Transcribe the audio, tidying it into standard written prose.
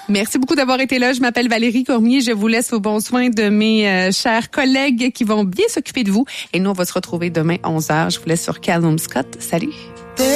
Merci beaucoup d'avoir été là. Je m'appelle Valérie Cormier. Je vous laisse au bon soin de mes chers collègues qui vont bien s'occuper de vous. Et nous, on va se retrouver demain 11h. Je vous laisse sur Callum Scott. Salut.